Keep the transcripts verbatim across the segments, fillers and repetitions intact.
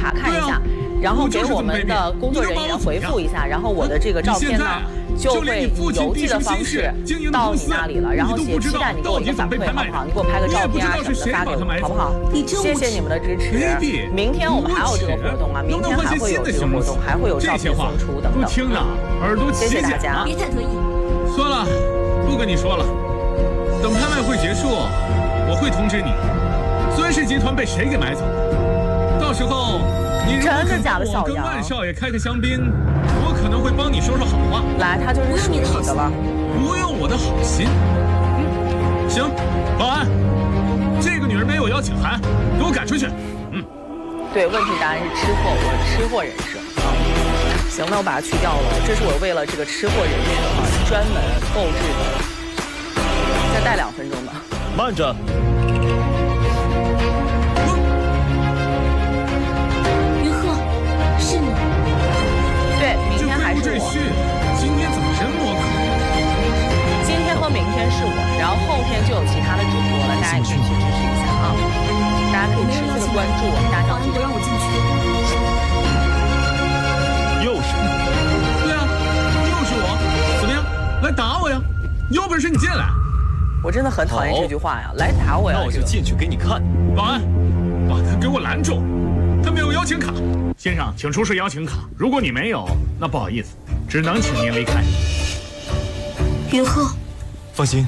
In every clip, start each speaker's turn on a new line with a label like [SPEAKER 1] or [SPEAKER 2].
[SPEAKER 1] 查看一下，然后给我们的工作人员回复一下，然后我的这个照片呢就会以邮寄的方式到你那里了，然后也期待你给我一个反馈，好不好？你给我拍个照片啊什么的发给我，好不好？谢谢你们的支持。明天我们还有这个活动啊，明天还会有这个活动，还会有照片送出等等。谢谢大家。
[SPEAKER 2] 别太得意。
[SPEAKER 3] 算了，不跟你说了。等拍卖会结束，我会通知你，孙氏集团被谁给买走了。到时候你如果肯帮我跟万少爷开个香槟，我可能会帮你说说好话。
[SPEAKER 1] 来，他就是属于你的了。
[SPEAKER 3] 不用我的好心。嗯，行，保安，这个女人没有邀请函，给我赶出去。嗯，
[SPEAKER 1] 对，问题答案是吃货，我是吃货人设啊。行，那我把它去掉了，这是我为了这个吃货人设啊专门购置的。再待两分钟吧。
[SPEAKER 4] 慢着。
[SPEAKER 2] 云鹤，是你。
[SPEAKER 1] 对，明天还是我。
[SPEAKER 3] 今天怎么这么可？
[SPEAKER 1] 今天和明天是我，然后后天就有其他的主播了，大家也可以去支持一下啊！大家可以持续的关注我们大象剧场。
[SPEAKER 2] 不让我进去。
[SPEAKER 4] 又是你。
[SPEAKER 3] 对啊，又是我。怎么样？来打我呀！有本事你进来。
[SPEAKER 1] 我真的很讨厌这句话呀！来打我呀！
[SPEAKER 4] 那我就进去给你看。
[SPEAKER 3] 保安，把他给我拦住！他没有邀请卡。先生，请出示邀请卡。如果你没有，那不好意思，只能请您离开。
[SPEAKER 2] 云鹤，
[SPEAKER 4] 放心。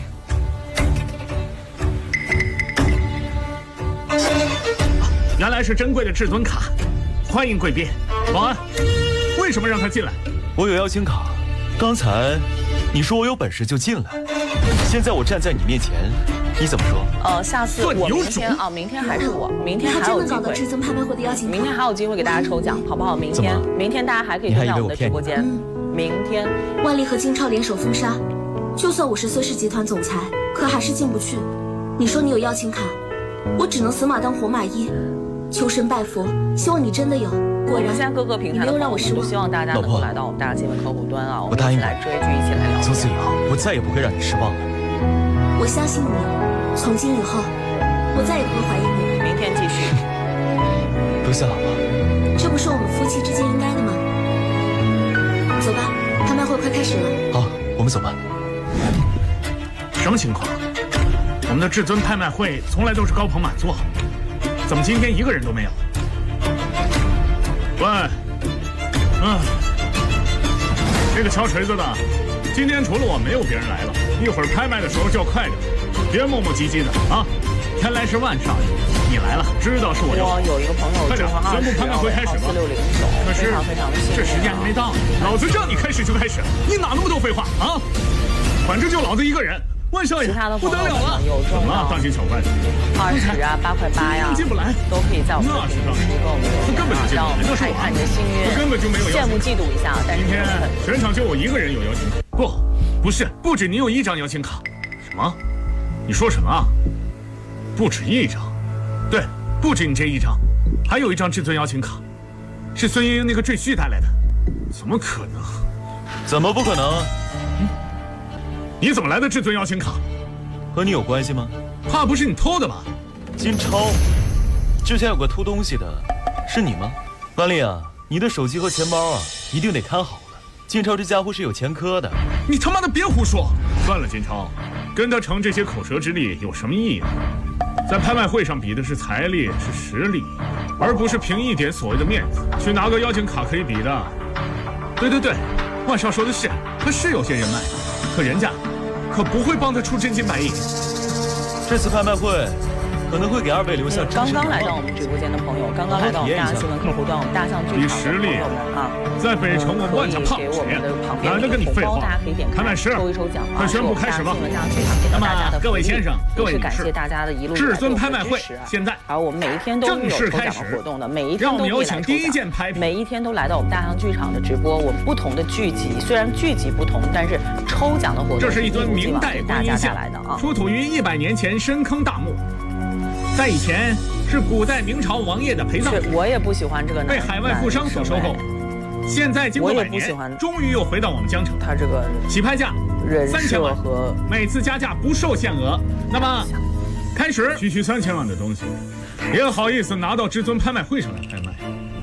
[SPEAKER 3] 原来是珍贵的至尊卡，欢迎贵宾。保安，为什么让他进来？
[SPEAKER 4] 我有邀请卡。刚才你说我有本事就进来。现在我站在你面前，你怎么说？
[SPEAKER 1] 呃，下次我明天啊，明天还是我，明天还有机会。
[SPEAKER 2] 至尊拍卖会的邀请卡，
[SPEAKER 1] 明天还有机会给大家抽奖，好不好？明天，明天大家还可以进到我们的直播间。明天，
[SPEAKER 2] 万历和金超联手封杀，就算我是孙氏集团总裁，可还是进不去。你说你有邀请卡，我只能死马当活马医，求神拜佛，希望你真的有。果然，
[SPEAKER 1] 现在各个平台的朋友都希望大家能够来到我们大新闻客户端啊，我们一起来追剧，一起来聊。
[SPEAKER 4] 从此以后，我再也不会让你失望了。
[SPEAKER 2] 我相信你，从今以后，我再也不会怀疑你了。
[SPEAKER 1] 明天继续。
[SPEAKER 4] 都下好了。
[SPEAKER 2] 这不是我们夫妻之间应该的吗？走吧，拍卖会快开始了。
[SPEAKER 4] 好，我们走吧。
[SPEAKER 3] 什么情况？我们的至尊拍卖会从来都是高朋满座，怎么今天一个人都没有？喂，嗯，这个敲锤子的，今天除了我没有别人来了。一会儿拍卖的时候就要快点，别磨磨唧唧的啊！看来是万少爷，你来了，知道是我要。
[SPEAKER 1] 我有一个朋友，
[SPEAKER 3] 快点，宣布拍卖会开始吧。可是这时间还没到呢，老子让你开始就开始，你哪那么多废话啊？反正就老子一个人。万少爷，不得了了！怎么了，大惊小怪的？
[SPEAKER 1] 二十啊，八块八呀，
[SPEAKER 3] 进不来，
[SPEAKER 1] 都可以在我们的直播跟我们
[SPEAKER 3] 他根本就进不来，那是我
[SPEAKER 1] 看你的幸运，
[SPEAKER 3] 他根本就没有。
[SPEAKER 1] 羡慕嫉妒一下，但是
[SPEAKER 3] 今天全场就我一个人有邀请卡，不，不是，不止你有一张邀请卡。什么？你说什么啊？不止一张？对，不止你这一张，还有一张至尊邀请卡，是孙英英那个赘婿带来的。怎么可能？
[SPEAKER 4] 怎么不可能？
[SPEAKER 3] 嗯，你怎么来的至尊邀请卡？
[SPEAKER 4] 和你有关系吗？
[SPEAKER 3] 怕不是你偷的吧？
[SPEAKER 4] 金超，之前有个偷东西的，是你吗？万丽啊，你的手机和钱包啊，一定得看好了。金超这家伙是有前科的。
[SPEAKER 3] 你他妈的别胡说！算了，金超，跟他逞这些口舌之力有什么意义呢？在拍卖会上比的是财力，是实力，而不是凭一点所谓的面子去拿个邀请卡可以比的。对对对，万少说的是，他是有些人脉，可人家可不会帮他出真金白银。
[SPEAKER 4] 这次拍卖会可能会给二位留下。
[SPEAKER 1] 刚刚来到我们直播间的朋友，刚刚来到我们大新闻客户端，我们大象剧场的朋友们啊，
[SPEAKER 3] 在北城我们万家胖谁呀？懒得跟你废话。拍卖师，
[SPEAKER 1] 抽一抽奖，
[SPEAKER 3] 快宣布开始吧。
[SPEAKER 1] 那么
[SPEAKER 3] 各位先生、各位女士，
[SPEAKER 1] 感谢大家的一路
[SPEAKER 3] 至尊拍卖会现在，
[SPEAKER 1] 而我们每一天都有抽奖的活动的，每一天都会来抽奖，每一天都来到我们大象剧场的直播。我们不同的剧集，虽然剧集不同，但是抽奖的活动
[SPEAKER 3] 这是一尊明代观音像，出土于一百年前深坑大墓。在以前是古代明朝王爷的陪葬品，
[SPEAKER 1] 我也不喜欢这个，
[SPEAKER 3] 被海外富商所收购。现在经过百年，终于又回到我们江城。
[SPEAKER 1] 它这个
[SPEAKER 3] 起拍价三千万，每次加价不受限额。那么，开始区区三千万的东西，也好意思拿到至尊拍卖会上来拍卖？